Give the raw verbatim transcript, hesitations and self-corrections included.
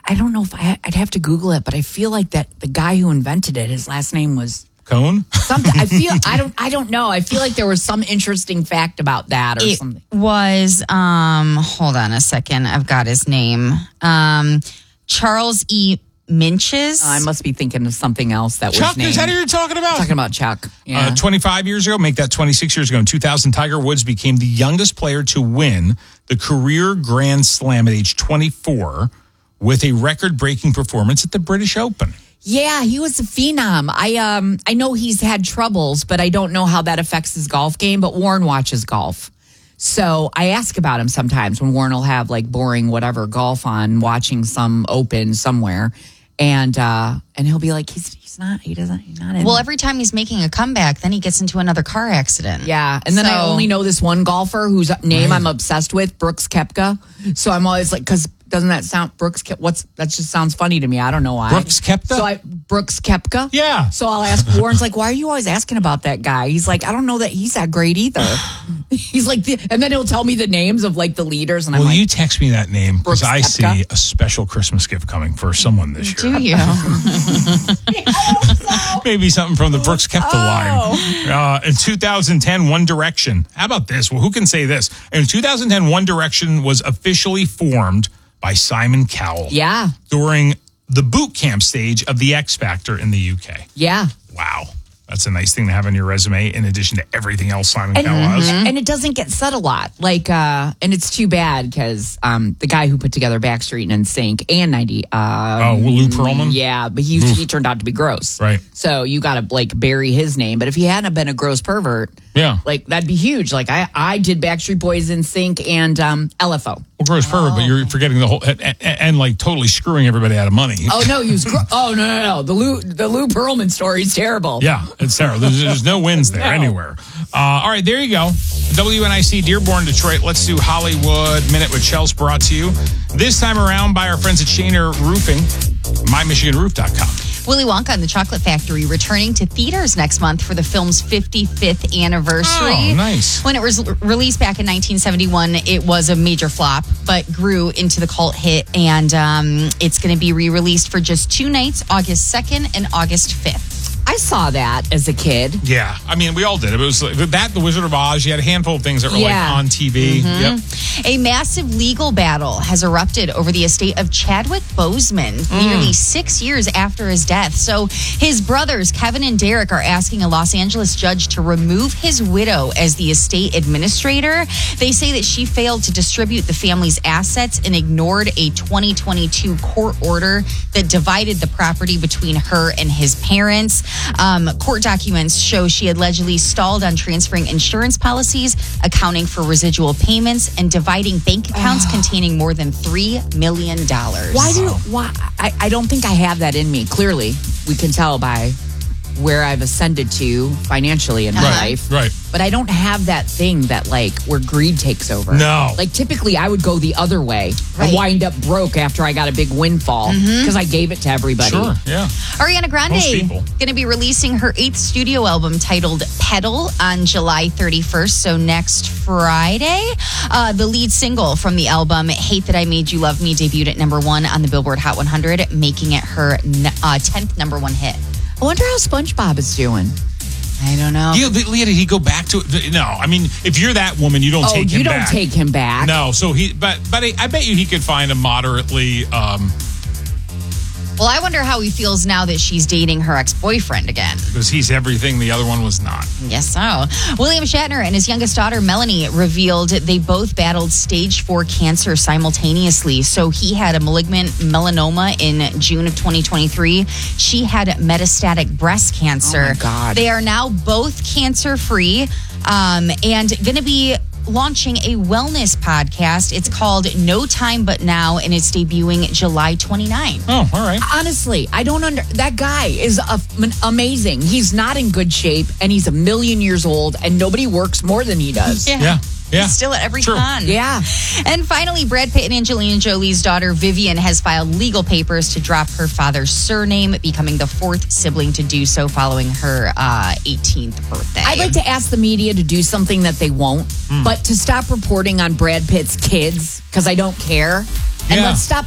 I don't know if I, I'd have to Google it, but I feel like that the guy who invented it, his last name was Cone? something. I feel I don't I don't know. I feel like there was some interesting fact about that or it something. Was um hold on a second. I've got his name. Um Charles E. Minches. I must be thinking of something else that Chuck, was named. is that who you're talking about? Talking about Chuck. Yeah. Uh, twenty-five years ago, make that twenty-six years ago. In two thousand, Tiger Woods became the youngest player to win the career Grand Slam at age twenty-four with a record-breaking performance at the British Open. Yeah, he was a phenom. I um I know he's had troubles, but I don't know how that affects his golf game. But Warren watches golf. So I ask about him sometimes when Warren will have like boring whatever golf on, watching some Open somewhere. And uh, and he'll be like, he's he's not, he doesn't, he's not in. Well, every time he's making a comeback, then he gets into another car accident. Yeah. And then So- I only know this one golfer whose name I'm obsessed with, Brooks Koepka. So I'm always like, because doesn't that sound, Brooks, Kep- what's, that just sounds funny to me. I don't know why. Brooks Koepka? So I, Brooks Koepka? Yeah. So I'll ask, Warren's like, why are you always asking about that guy? He's like, I don't know that he's that great either. He's like, the, and then he'll tell me the names of like the leaders. And I'm Will like, you text me that name? Because Brooks I Koepka? see a special Christmas gift coming for someone this year. Do you? Maybe something from the Brooks Koepka Oh. line. Uh, in two thousand ten, One Direction. How about this? Well, who can say this? In two thousand ten, One Direction was officially formed by Simon Cowell yeah, during the boot camp stage of the X Factor in the U K. yeah. Wow. That's a nice thing to have on your resume in addition to everything else Simon And, Cowell has. and it doesn't get said a lot. Like, uh, and it's too bad because um, the guy who put together Backstreet and N Sync and ninety, uh, Oh, Lou Pearlman? yeah, but he he turned out to be gross. Right. So you got to like bury his name. But if he hadn't been a gross pervert, Yeah. like that'd be huge. Like I, I did Backstreet Boys, N Sync, and um, L F O. Well, gross pervert, but you're forgetting the whole, and, and, and like totally screwing everybody out of money. Oh no, he was. Gro- oh no, no, no. The Lou, the Lou Pearlman story is terrible. Yeah, it's terrible. There's, there's no wins there No. anywhere. Uh, all right, there you go. W N I C Dearborn, Detroit. Let's do Hollywood Minute with Chelsea, brought to you this time around by our friends at Shaner Roofing, my michigan roof dot com. Willy Wonka and the Chocolate Factory returning to theaters next month for the film's fifty-fifth anniversary. Oh, nice. When it was l- released back in nineteen seventy-one, it was a major flop, but grew into the cult hit. And um, it's going to be re-released for just two nights, August second and August fifth. I saw that as a kid. Yeah, I mean, we all did. It was like that, The Wizard of Oz. You had a handful of things that were Yeah. like on T V. Yep. A massive legal battle has erupted over the estate of Chadwick Boseman nearly six years after his death. So his brothers, Kevin and Derek, are asking a Los Angeles judge to remove his widow as the estate administrator. They say that she failed to distribute the family's assets and ignored a twenty twenty-two court order that divided the property between her and his parents. Um, court documents show she allegedly stalled on transferring insurance policies, accounting for residual payments, and dividing bank accounts containing more than three million dollars. Why do why? I, I don't think I have that in me. Clearly, we can tell by where I've ascended to financially in my Right, life. right. But I don't have that thing that like where greed takes over. No. Like typically I would go the other way Right. and wind up broke after I got a big windfall because I gave it to everybody. Sure, yeah. Ariana Grande Most people. going to be releasing her eighth studio album titled Pedal on July thirty-first, so next Friday. Uh, the lead single from the album, Hate That I Made You Love Me, debuted at number one on the Billboard Hot one hundred, making it her n- uh, tenth number one hit. I wonder how SpongeBob is doing. I don't know. Yeah, Leah, did he go back to it? No, I mean, if you're that woman, you don't Oh, take him you don't back. take him back. No, so he, but but I, I bet you he could find a moderately. Um, Well, I wonder how he feels now that she's dating her ex-boyfriend again. because he's everything the other one was not. Yes, so. William Shatner and his youngest daughter, Melanie, revealed they both battled stage four cancer simultaneously. So he had a malignant melanoma in June of twenty twenty-three. She had metastatic breast cancer. Oh, my God. They are now both cancer-free um, and going to be launching a wellness podcast. It's called No Time But Now, and it's debuting July twenty-ninth. Oh, all right. Honestly, I don't under that guy is a, amazing. He's not in good shape and he's a million years old and nobody works more than he does. Yeah, yeah. He's still at every True. con. Yeah. And finally, Brad Pitt and Angelina Jolie's daughter, Vivian, has filed legal papers to drop her father's surname, becoming the fourth sibling to do so following her uh, eighteenth birthday. I'd like to ask the media to do something that they won't, but to stop reporting on Brad Pitt's kids because I don't care. And Yeah. let's stop